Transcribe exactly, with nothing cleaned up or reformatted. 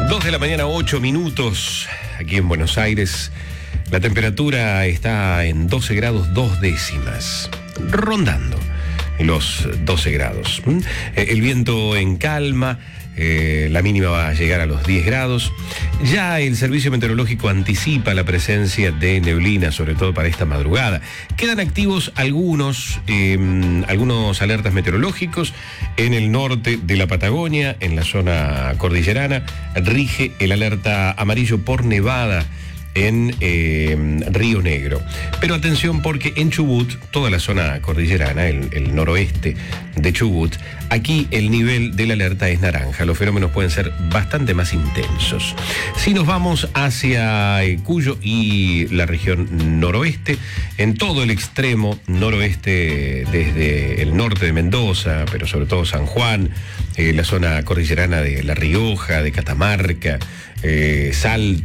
Dos de la mañana, ocho minutos, aquí en Buenos Aires. La temperatura está en doce grados dos décimas, rondando los doce grados. El viento en calma, eh, la mínima va a llegar a los diez grados. Ya el servicio meteorológico anticipa la presencia de neblina, sobre todo para esta madrugada. Quedan activos algunos, eh, algunos alertas meteorológicos en el norte de la Patagonia, en la zona cordillerana. Rige el alerta amarillo por nevada en eh, Río Negro. Pero atención, porque en Chubut, toda la zona cordillerana, el, el noroeste de Chubut, aquí el nivel de la alerta es naranja. Los fenómenos pueden ser bastante más intensos. Si nos vamos hacia eh, Cuyo y la región noroeste, en todo el extremo noroeste, desde el norte de Mendoza, pero sobre todo San Juan, eh, la zona cordillerana de La Rioja, de Catamarca, eh, Salta,